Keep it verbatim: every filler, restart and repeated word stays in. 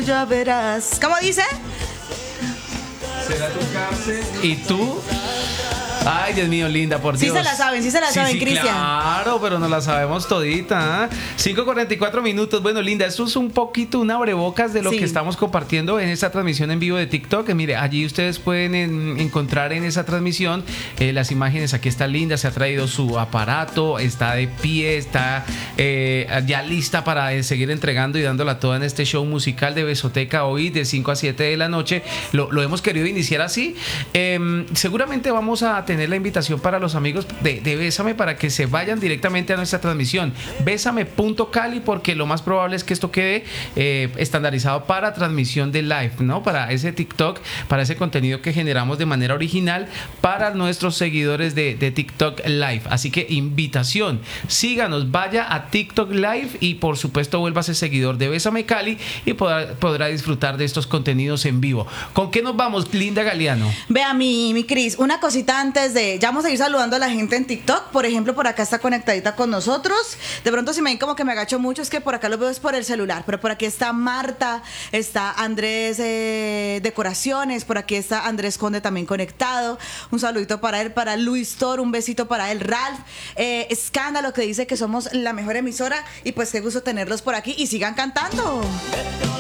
ya verás. ¿Cómo dice? Será tu cárcel. ¿Y tú? Ay, Dios mío, linda, por Dios. Sí se la saben, sí se la sí, saben, sí, Cristian. Claro, pero no la sabemos todita. ¿eh? cinco cuarenta y cuatro minutos. Bueno, linda, esto es un poquito un abrebocas de lo Sí. que estamos compartiendo en esta transmisión en vivo de TikTok. Mire, allí ustedes pueden en, encontrar en esa transmisión eh, las imágenes. Aquí está Linda, se ha traído su aparato, está de pie, está eh, ya lista para eh, seguir entregando y dándola toda en este show musical de Besoteca hoy de cinco a siete de la noche. Lo, lo hemos querido iniciar así. Eh, seguramente vamos a tener la invitación para los amigos de, de Bésame para que se vayan directamente a nuestra transmisión bésame punto cali, porque lo más probable es que esto quede eh, estandarizado para transmisión de live, ¿no? Para ese TikTok, para ese contenido que generamos de manera original para nuestros seguidores de, de TikTok Live. Así que invitación, síganos, vaya a TikTok Live y por supuesto vuélvase seguidor de Bésame Cali y podrá, podrá disfrutar de estos contenidos en vivo. ¿Con qué nos vamos, Linda Galeano? Vea, mi, mi Cris, una cosita antes de... Ya vamos a ir saludando a la gente en TikTok. Por ejemplo, por acá está conectadita con nosotros. De pronto, si me ven como que me agacho mucho, es que por acá lo veo es por el celular. Pero por aquí está Marta, está Andrés eh, Decoraciones, por aquí está Andrés Conde también conectado. Un saludito para él, para Luis Tor, un besito para él, Ralph. Eh, Escándalo, que dice que somos la mejor emisora. Y pues qué gusto tenerlos por aquí y sigan cantando.